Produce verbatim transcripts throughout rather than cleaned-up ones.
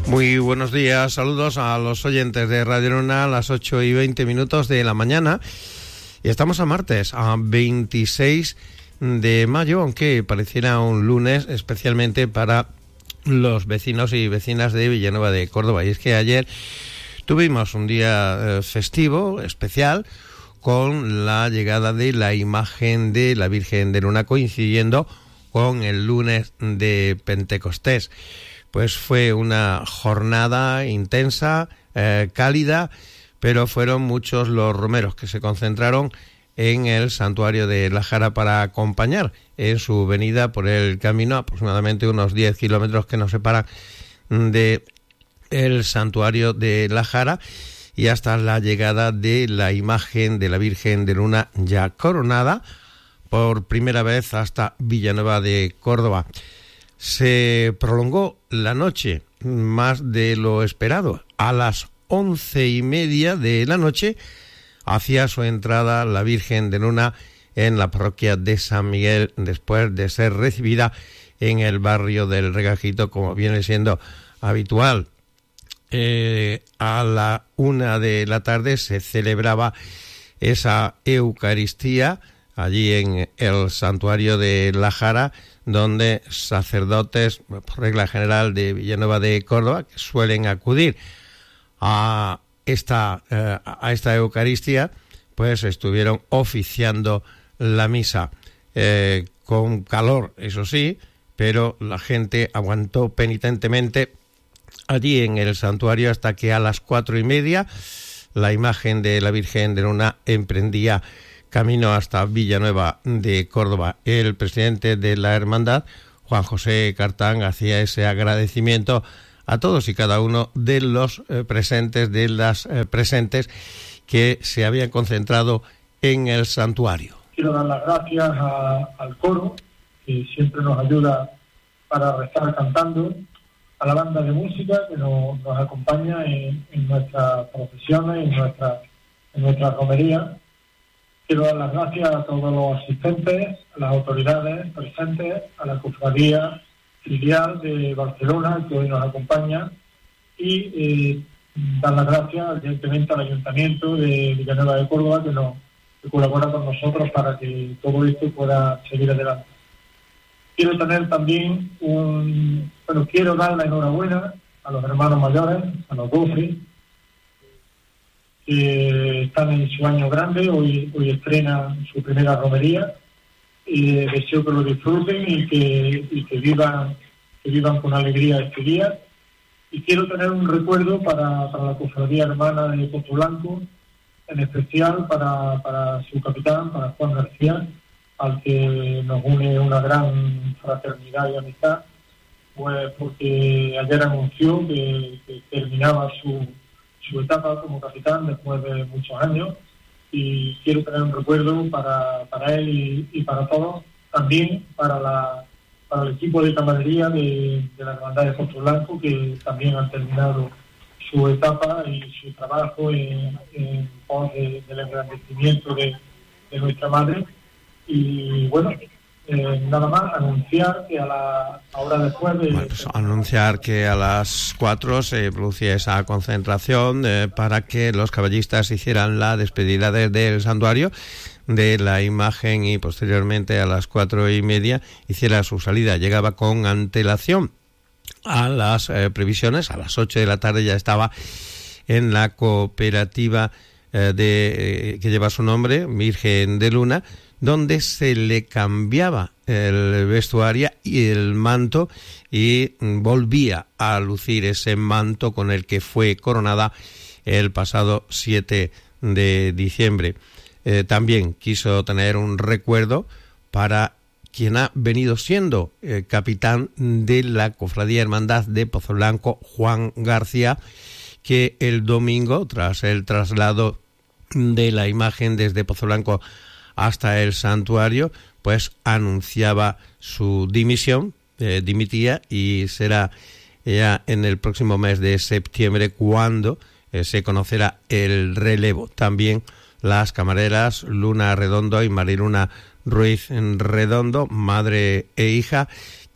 Muy buenos días, saludos a los oyentes de Radio Luna a las ocho y veinte minutos de la mañana. Y estamos a martes, a veintiséis de mayo, aunque pareciera un lunes, especialmente para los vecinos y vecinas de Villanueva de Córdoba. Y es que ayer tuvimos un día eh, festivo, especial, con la llegada de la imagen de la Virgen de Luna, coincidiendo con el lunes de Pentecostés. Pues fue una jornada intensa, eh, cálida, pero fueron muchos los romeros que se concentraron en el santuario de La Jara para acompañar en su venida por el camino, aproximadamente unos diez kilómetros que nos separan de el santuario de La Jara, y hasta la llegada de la imagen de la Virgen de Luna ya coronada por primera vez hasta Villanueva de Córdoba. Se prolongó la noche más de lo esperado. A las once y media de la noche hacía su entrada la Virgen de Luna en la parroquia de San Miguel, después de ser recibida en el barrio del Regajito, como viene siendo habitual. Eh, a la una de la tarde se celebraba esa Eucaristía allí en el santuario de La Jara, donde sacerdotes, por regla general de Villanueva de Córdoba, que suelen acudir a esta, eh, a esta Eucaristía, pues estuvieron oficiando la misa. Eh, con calor, eso sí, pero la gente aguantó penitentemente allí en el santuario hasta que a las cuatro y media la imagen de la Virgen de Luna emprendía camino hasta Villanueva de Córdoba. El presidente de la hermandad, Juan José Cartán, hacía ese agradecimiento a todos y cada uno de los eh, presentes, de las eh, presentes que se habían concentrado en el santuario. Quiero dar las gracias a, al coro, que siempre nos ayuda para rezar cantando, a la banda de música que nos, nos acompaña en, en nuestras procesiones, en nuestra, en nuestra romería. Quiero dar las gracias a todos los asistentes, a las autoridades presentes, a la cofradía filial de Barcelona que hoy nos acompaña, y eh, dar las gracias evidentemente al Ayuntamiento de Villanueva de Córdoba que, nos, que colabora con nosotros para que todo esto pueda seguir adelante. Quiero tener también un... Bueno, quiero dar la enhorabuena a los hermanos mayores, a los doce, que están en su año grande, hoy, hoy estrenan su primera romería, y deseo que lo disfruten y que, y que vivan que vivan con alegría este día. Y quiero tener un recuerdo para, para la cofradía hermana de Pozo Blanco, en especial para, para su capitán, para Juan García, al que nos une una gran fraternidad y amistad, pues porque ayer anunció que, que terminaba su su etapa como capitán después de muchos años, y quiero tener un recuerdo para, para él y, y para todos, también para la para el equipo de camaradería de, de la Hermandad de Pozo Blanco, que también han terminado su etapa y su trabajo en, en pos de, del engrandecimiento de, de nuestra madre. Y bueno, Eh, nada más anunciar que a la hora después de... Bueno, pues anunciar que a las cuatro se producía esa concentración eh, para que los caballistas hicieran la despedida desde el santuario de la imagen, y posteriormente a las cuatro y media hiciera su salida. Llegaba con antelación a las eh, previsiones, a las ocho de la tarde ya estaba en la cooperativa eh, de eh, que lleva su nombre, Virgen de Luna, donde se le cambiaba el vestuario y el manto, y volvía a lucir ese manto con el que fue coronada el pasado siete de diciembre. Eh, también quiso tener un recuerdo para quien ha venido siendo eh, capitán de la Cofradía Hermandad de Pozo Blanco, Juan García, que el domingo, tras el traslado de la imagen desde Pozo Blanco hasta el santuario, pues anunciaba su dimisión, eh, dimitía, y será ya en el próximo mes de septiembre cuando eh, se conocerá el relevo. También las camareras Luna Redondo y Mariluna Ruiz Redondo, madre e hija, que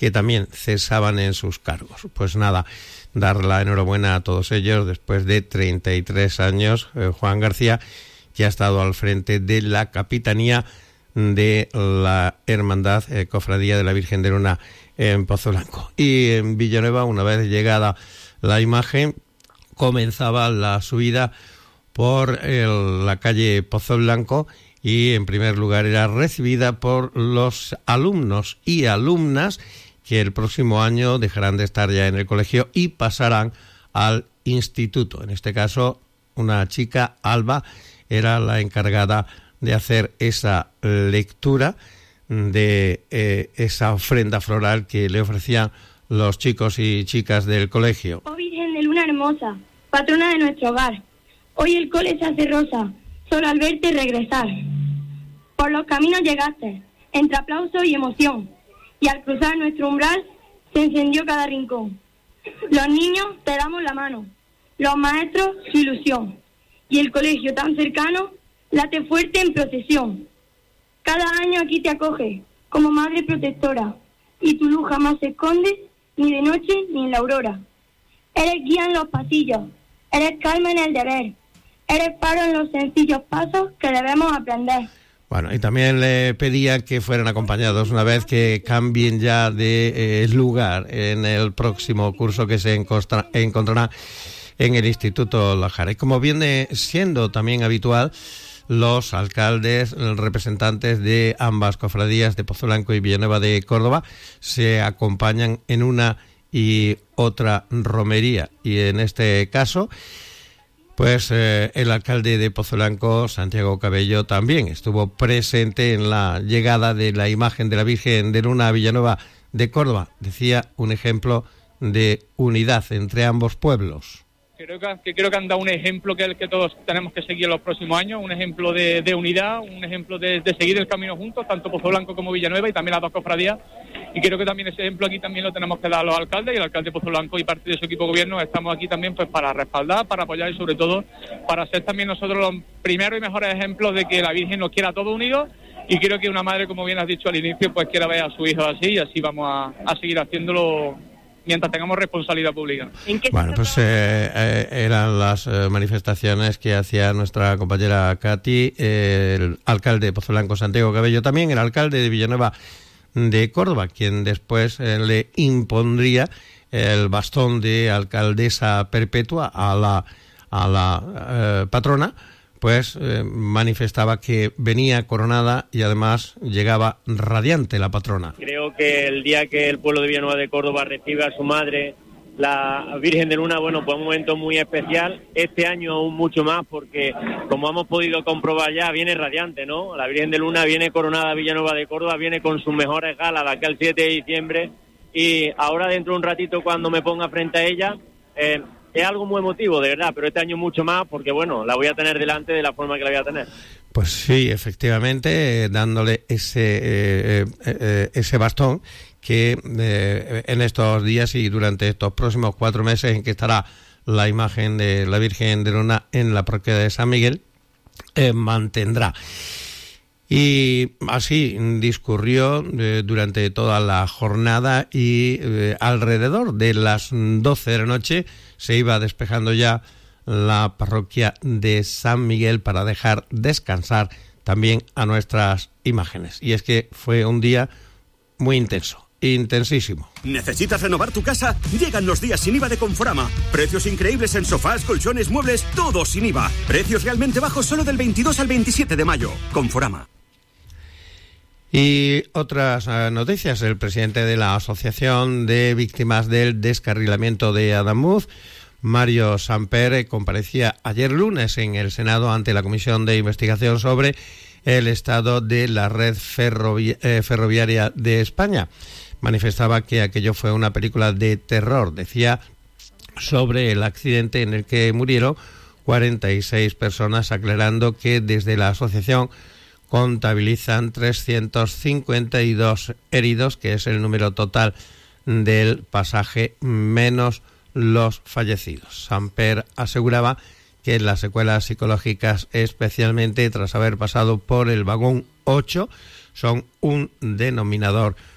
que también cesaban en sus cargos. Pues nada, dar la enhorabuena a todos ellos después de treinta y tres años. eh, Juan García, que ha estado al frente de la capitanía de la Hermandad eh, Cofradía de la Virgen de Luna en Pozo Blanco. Y en Villanueva, una vez llegada la imagen, comenzaba la subida por el, la calle Pozo Blanco, y en primer lugar era recibida por los alumnos y alumnas que el próximo año dejarán de estar ya en el colegio y pasarán al instituto. En este caso, una chica, Alba, era la encargada de hacer esa lectura de eh, esa ofrenda floral que le ofrecían los chicos y chicas del colegio. Oh Virgen de Luna hermosa, patrona de nuestro hogar, hoy el cole se hace rosa, solo al verte regresar. Por los caminos llegaste, entre aplausos y emoción, y al cruzar nuestro umbral se encendió cada rincón. Los niños te damos la mano, los maestros su ilusión, y el colegio tan cercano late fuerte en procesión. Cada año aquí te acoge como madre protectora, y tu luz jamás se esconde ni de noche ni en la aurora. Eres guía en los pasillos, eres calma en el deber, eres faro en los sencillos pasos que debemos aprender. Bueno, y también le pedía que fueran acompañados una vez que cambien ya de eh, lugar en el próximo curso que se encostra, encontrará en el Instituto La Jara. Y como viene siendo también habitual, los alcaldes, los representantes de ambas cofradías de Pozo Blanco y Villanueva de Córdoba se acompañan en una y otra romería. Y en este caso, pues eh, el alcalde de Pozo Blanco, Santiago Cabello, también estuvo presente en la llegada de la imagen de la Virgen de Luna a Villanueva de Córdoba. Decía, un ejemplo de unidad entre ambos pueblos. Creo que, que creo que han dado un ejemplo que es el que todos tenemos que seguir en los próximos años, un ejemplo de, de unidad, un ejemplo de, de seguir el camino juntos, tanto Pozo Blanco como Villanueva y también las dos cofradías. Y creo que también ese ejemplo aquí también lo tenemos que dar a los alcaldes, y el alcalde de Pozo Blanco y parte de su equipo de gobierno estamos aquí también pues para respaldar, para apoyar y sobre todo para ser también nosotros los primeros y mejores ejemplos de que la Virgen nos quiera todos unidos. Y creo que una madre, como bien has dicho al inicio, pues quiera ver a su hijo así, y así vamos a, a seguir haciéndolo mientras tengamos responsabilidad pública. Bueno, pues eh, eh, eran las eh, manifestaciones que hacía nuestra compañera Katy, eh, el alcalde de Pozo Blanco, Santiago Cabello, también el alcalde de Villanueva de Córdoba, quien después eh, le impondría el bastón de alcaldesa perpetua a la, a la eh, patrona. Pues eh, manifestaba que venía coronada y además llegaba radiante la patrona. Creo que el día que el pueblo de Villanueva de Córdoba recibe a su madre, la Virgen de Luna, bueno, pues un momento muy especial. Este año aún mucho más, porque como hemos podido comprobar ya, viene radiante, ¿no? La Virgen de Luna viene coronada a Villanueva de Córdoba, viene con sus mejores galas de aquel siete de diciembre, y ahora dentro de un ratito, cuando me ponga frente a ella, eh, es algo muy emotivo, de verdad, pero este año mucho más, porque bueno, la voy a tener delante de la forma que la voy a tener. Pues sí, efectivamente, eh, dándole ese eh, eh, ese bastón que eh, en estos días y durante estos próximos cuatro meses en que estará la imagen de la Virgen de Luna en la parroquia de San Miguel, eh, mantendrá. Y así discurrió eh, durante toda la jornada, y eh, alrededor de las doce de la noche se iba despejando ya la parroquia de San Miguel para dejar descansar también a nuestras imágenes. Y es que fue un día muy intenso, intensísimo. ¿Necesitas renovar tu casa? Llegan los días sin I V A de Conforama. Precios increíbles en sofás, colchones, muebles, todo sin I V A. Precios realmente bajos solo del veintidós al veintisiete de mayo. Conforama. Y otras uh, noticias. El presidente de la Asociación de Víctimas del Descarrilamiento de Adamuz, Mario Samper, comparecía ayer lunes en el Senado ante la Comisión de Investigación sobre el estado de la red ferrovi- eh, ferroviaria de España. Manifestaba que aquello fue una película de terror. Decía sobre el accidente en el que murieron cuarenta y seis personas, aclarando que desde la asociación contabilizan trescientos cincuenta y dos heridos, que es el número total del pasaje, menos los fallecidos. Samper aseguraba que las secuelas psicológicas, especialmente tras haber pasado por el vagón ocho, son un denominador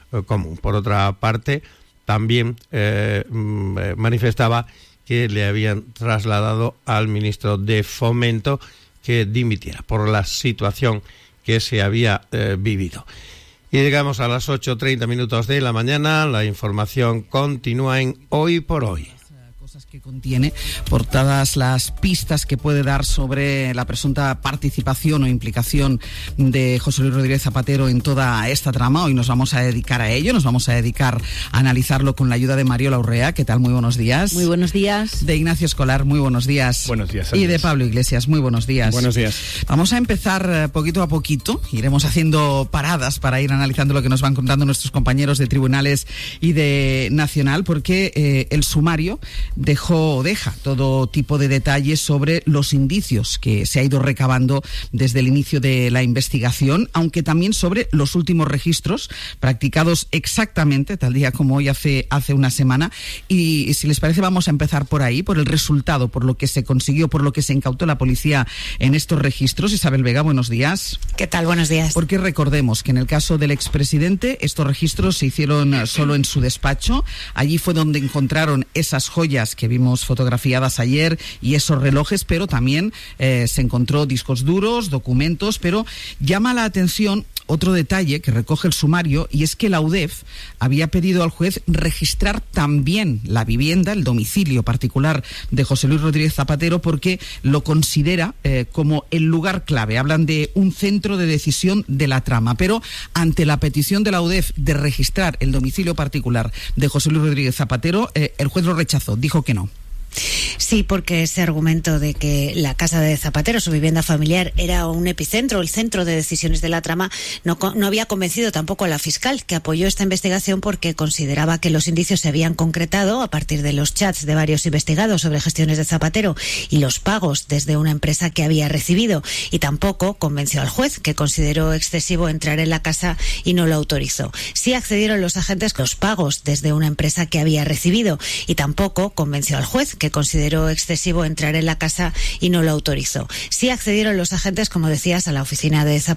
eh, común. Por otra parte, también eh, manifestaba que le habían trasladado al ministro de Fomento que dimitiera por la situación que se había eh, vivido. Y llegamos a las ocho treinta minutos de la mañana. La información continúa en Hoy por Hoy. Que contiene, por todas las pistas que puede dar sobre la presunta participación o implicación de José Luis Rodríguez Zapatero en toda esta trama. Hoy nos vamos a dedicar a ello, nos vamos a dedicar a analizarlo con la ayuda de Mariola Urrea. ¿Qué tal? Muy buenos días. Muy buenos días. De Ignacio Escolar, muy buenos días. Buenos días. Y de Pablo Iglesias, muy buenos días. Buenos días. Vamos a empezar poquito a poquito, iremos haciendo paradas para ir analizando lo que nos van contando nuestros compañeros de tribunales y de Nacional, porque eh, el sumario dejó, deja todo tipo de detalles sobre los indicios que se ha ido recabando desde el inicio de la investigación, aunque también sobre los últimos registros practicados exactamente tal día como hoy hace, hace una semana. Y si les parece vamos a empezar por ahí, por el resultado, por lo que se consiguió, por lo que se incautó la policía en estos registros. Isabel Vega, buenos días. ¿Qué tal? Buenos días. Porque recordemos que en el caso del expresidente estos registros se hicieron solo en su despacho. Allí fue donde encontraron esas joyas que vimos fotografiadas ayer y esos relojes, pero también eh, se encontró discos duros, documentos, pero llama la atención otro detalle que recoge el sumario, y es que la U D E F había pedido al juez registrar también la vivienda, el domicilio particular de José Luis Rodríguez Zapatero, porque lo considera eh, como el lugar clave. Hablan de un centro de decisión de la trama, pero ante la petición de la U D E F de registrar el domicilio particular de José Luis Rodríguez Zapatero, eh, el juez lo rechazó, dijo que no. Sí, porque ese argumento de que la casa de Zapatero, su vivienda familiar, era un epicentro, el centro de decisiones de la trama, no, no había convencido tampoco a la fiscal, que apoyó esta investigación porque consideraba que los indicios se habían concretado a partir de los chats de varios investigados sobre gestiones de Zapatero y los pagos desde una empresa que había recibido, y tampoco convenció al juez, que consideró excesivo entrar en la casa y no lo autorizó. Sí accedieron los agentes con los pagos desde una empresa que había recibido, y tampoco convenció al juez, que consideró excesivo entrar en la casa y no lo autorizó. Sí accedieron los agentes, como decías, a la oficina de Zapatero